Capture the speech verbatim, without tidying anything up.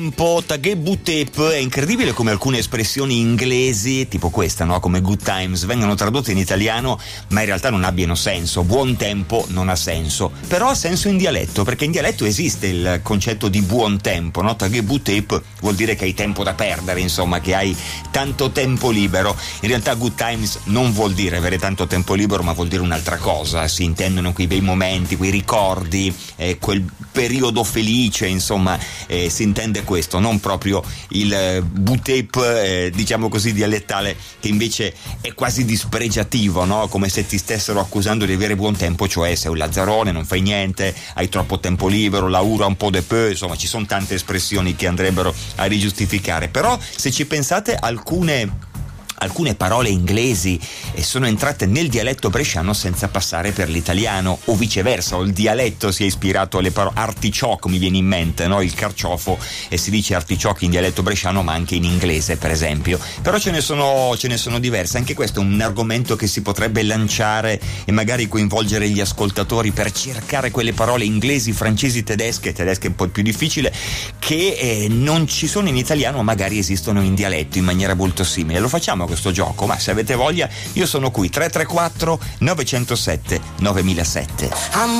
Tagebutep, è incredibile come alcune espressioni inglesi, tipo questa, no? Come good times, vengano tradotte in italiano ma in realtà non abbiano senso. Buon tempo non ha senso, però ha senso in dialetto, perché in dialetto esiste il concetto di buon tempo, no? Tagebutep vuol dire che hai tempo da perdere, insomma, che hai tanto tempo libero. In realtà good times non vuol dire avere tanto tempo libero, ma vuol dire un'altra cosa. Si intendono quei bei momenti, quei ricordi, eh, quel periodo felice, insomma, eh, si intende questo, non proprio il eh, butep, eh, diciamo così, dialettale, che invece è quasi dispregiativo, no? Come se ti stessero accusando di avere buon tempo, cioè sei un lazzarone, non fai niente, hai troppo tempo libero, laura un po' de peu, insomma ci sono tante espressioni che andrebbero a rigiustificare. Però se ci pensate, alcune Alcune parole inglesi sono entrate nel dialetto bresciano senza passare per l'italiano, o viceversa, o il dialetto si è ispirato alle parole. Artichoke mi viene in mente, no? Il carciofo, e si dice artichoke in dialetto bresciano ma anche in inglese, per esempio. Però ce ne sono, ce ne sono diverse. Anche questo è un argomento che si potrebbe lanciare e magari coinvolgere gli ascoltatori per cercare quelle parole inglesi, francesi, tedesche, tedesche è un po' più difficile, che eh, non ci sono in italiano, magari esistono in dialetto in maniera molto simile. Lo facciamo questo gioco, ma se avete voglia io sono qui. Tre tre quattro nove zero sette nove zero zero sette.